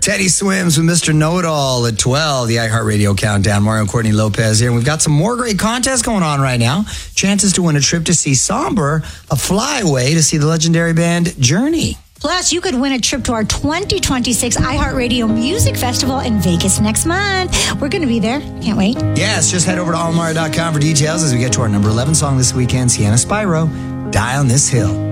Teddy Swims with Mr. Know-It-All at 12, the iHeartRadio Countdown. Mario and Courtney Lopez here. And we've got some more great contests going on right now. Chances to win a trip to see Somber, a flyaway to see the legendary band Journey. Plus, you could win a trip to our 2026 iHeartRadio Music Festival in Vegas next month. We're going to be there. Can't wait. Yes, just head over to almara.com for details as we get to our number 11 song this weekend, Sienna Spyro, Die on This Hill.